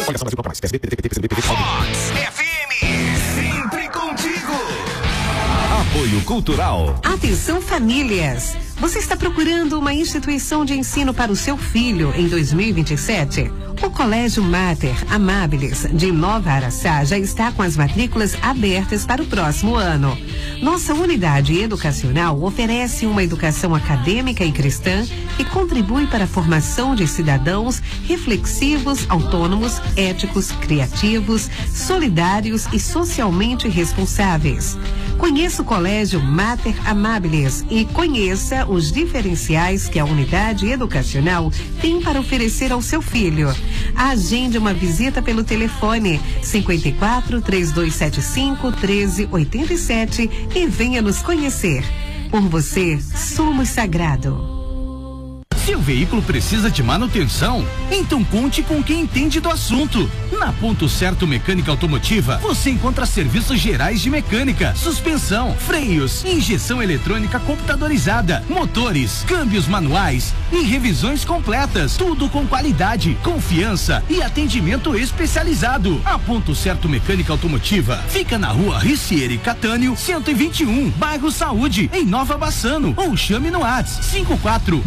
Fox FM, sempre contigo. Apoio Cultural. Atenção famílias. Você está procurando uma instituição de ensino para o seu filho em 2027? O Colégio Mater Amabilis de Nova Araçá já está com as matrículas abertas para o próximo ano. Nossa unidade educacional oferece uma educação acadêmica e cristã que contribui para a formação de cidadãos reflexivos, autônomos, éticos, criativos, solidários e socialmente responsáveis. Conheça o Colégio Mater Amabilis e conheça os diferenciais que a unidade educacional tem para oferecer ao seu filho. Agende uma visita pelo telefone 54-3275-1387 e venha nos conhecer. Por você, somos sagrado. Seu veículo precisa de manutenção? Então conte com quem entende do assunto. Na Ponto Certo Mecânica Automotiva, você encontra serviços gerais de mecânica, suspensão, freios, injeção eletrônica computadorizada, motores, câmbios manuais e revisões completas. Tudo com qualidade, confiança e atendimento especializado. A Ponto Certo Mecânica Automotiva fica na rua Ricieri Catânio, 121, bairro Saúde, em Nova Bassano. Ou chame no WhatsApp 54